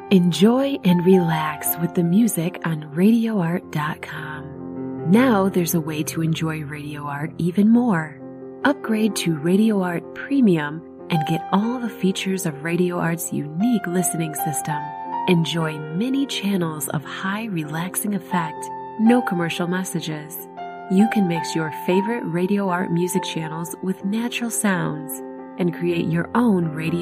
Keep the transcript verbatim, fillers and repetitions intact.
Enjoy and relax with the music on radio art dot com. Now there's a way to enjoy Radio Art even more. Upgrade to Radio Art Premium and get all the features of Radio Art's unique listening system. Enjoy many channels of high relaxing effect, no commercial messages. You can mix your favorite Radio Art music channels with natural sounds and create your own radio